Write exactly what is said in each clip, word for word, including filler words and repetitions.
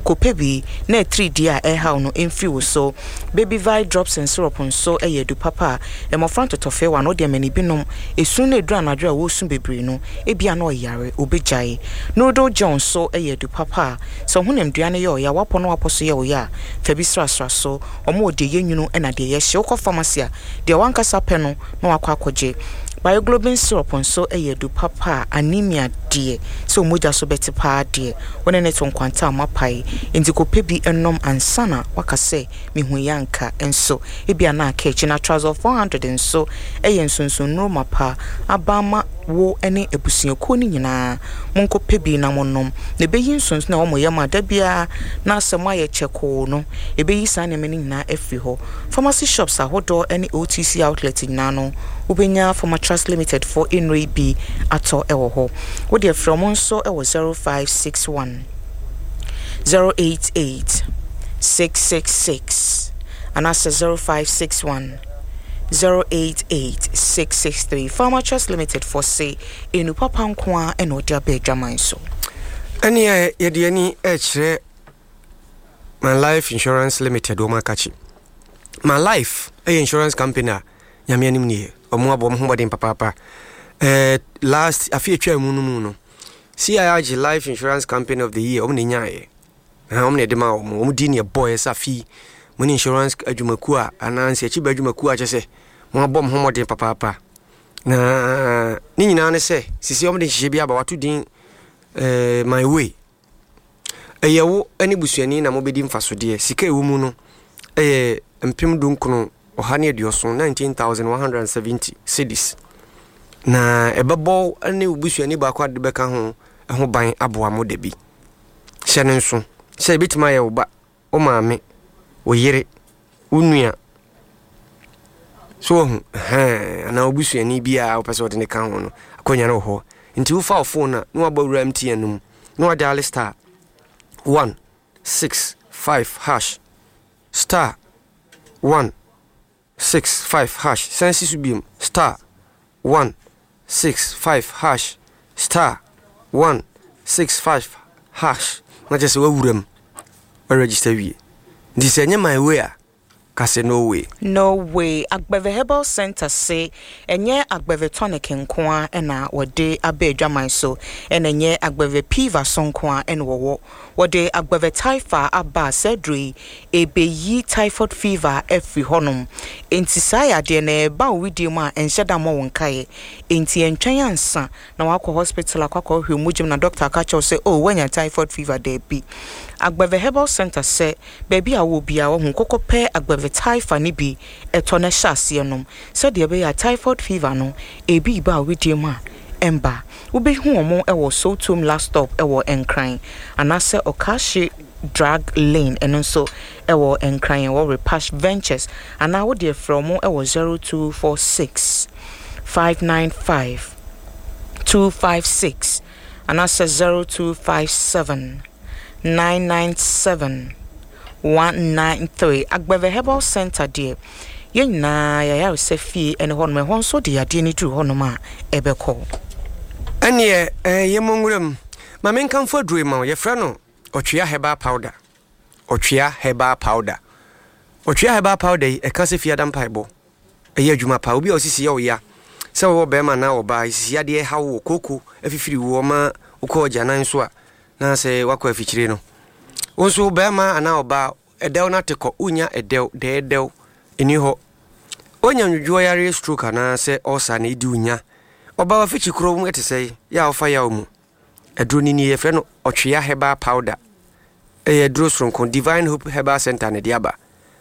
kopebi na three D a e ha no emfiri wo so baby vi drops and syrup nso e yedu papa e mo front tofe wa no de mani binom esun na edura anadwo a wo sun bebre no e bia na oyare obejai noodle john so e yedu papa so hunem duane ye oya wapo no wapo so ye oya fa bi sra sra so omo de yenwunu e na de ye hye ukọ pharmacy a de wankasa pe no na wakọ akoje Bioglobin syrup nso e yedu papa anemia de so moja so beti pa de wona ne ton kwanta mapai enti kopebi enom ansana wakase mihu yanka enso ebia na akechi na trouser four hundred enso e yensunsun no mapa abama wo ene ebusiako ni nyina monko pebi na monom ne beyin sunsun na omo yema da bia na asema ye cheko no ebeyi sa ne meni nyina efi ho pharmacy shops ahodo ene O T C outlet nyina no ubenya Pharma Trust Limited for Inri B ato ewo ho wo de from nso ewo zero five six one zero eight eight six six six and as zero five six one zero eight eight six six three Pharma Trust Limited for say enu papa nkoa eno dia be dwaman so ani ye de ani e kire My Life Insurance Limited o makachi My Life a insurance company a nyame anim nie omo abom homodin papa papa eh last afie twa mu no mu no C I R G Life Insurance Company of the Year om ne nyaaye ha om ne de ma om om di ne boy safi mo insurance adwumaku a ananse achi ba adwumaku a chese mo abom homodin papa papa na ni nyina ne se sisi om de hye bia ba watu din eh My Way eyewo ani busuani na mo bedi mfasode sika ewu mu no eh mpem dunkuno ohane edioson nineteen thousand one hundred seventy cedis na ebebo ani busuani ba kwa de beka ho ho ban aboa mo de bi hye ne nso hye bitima ye oba o maame o yire unua so ha na obusuani bia opese ode ne kan ho no akonya no ho nti wo fa phone na no abawura M T N num no dial star one six five hash star one six five hash sensi subim star one six five hash star one six five hash na just we wuram we register we this enye My Way a kase no way no way Agbeve Herbal Center say enye Agbeve tonic nkoa ena wode abedwaman so enye Agbeve piva sonkoa en wowo wode Agbeve typha aba sedri ebeyi typhoid fever every honum enti saya de na ba widi ma enhyeda mo wonkae enti entwen ansa na wakọ hospital akọ hwemujim na doctor akacho say oh wanya typhoid fever there be Agbeve Herbal Center say baby a wo bia wo nkokọ pe Agbeve typha ni bi eto na hyase nom so de be ya typhoid fever no ebi ba widi ma emba ube hu omo ewo Sotom last stop ewo Enkran anase Okashi drag lane and also ewo Enkran ewo Repash Ventures and now de from ewo zero two four six five nine five two five six and anase zero two five seven nine nine seven one nine three Agbeve Herbal Center dear yen na ya ya se fie ene hon me hon so de ade ni dru hon ma ebekọ anye eh yemonguram ma men kan fo dru ma ye fra no Otwea Herbal Powder Otwea Herbal Powder Otwea Herbal Powder e kan se fie adam paibo e ye adwuma pa obi osisi ye oya se wo be ma na oba isi ade ha wo koko afifiri wo ma ukọ janan so a na se wakọ afichire no wonso be ma ana oba edew na teko unya edew de edew eni ho onya nwudwo yare stroke na se osa na idi unya oba wa fichi kuro mu etese ya ofa ya omu edro ni ni ye fe no Otwea Herbal Powder e ye dro sronko Divine Hope Herbal Center na diaba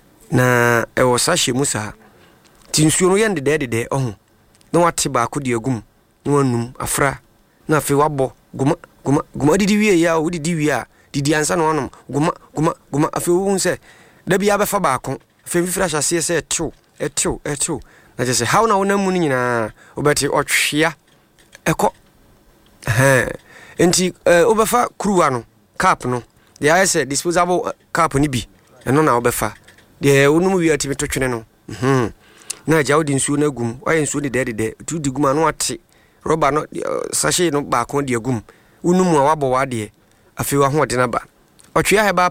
na e wo sahye musa tinsuo no yende de de ohun na wate ba ko de agum na wanum afra na afi wabo guma guma guma didi wie ya wo didi wie a didi ansa na wanum guma guma guma afi wo hunse da bia be fa ba ko afi fifira hyase se etu etu etu na je se how na wona mu ni nyina obeti Otwea eko eh enti obefa kruwa no cap no they are say disposable cap ni bi eno na obefa de wonum wi atimi to twene no mhm na ja wodi nsuo na gum oye nsuo de de de tu di gum anu ate roba no sachet no ba kon de gum wonum a wabo wade afi wa ho de na ba Otwea Herbal